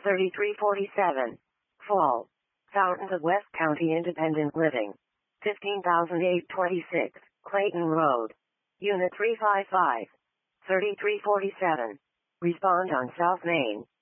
3347. Fall. Fountains of West County Independent Living. 15,826, Clayton Road. Unit 355. 3347. Respond on South Main.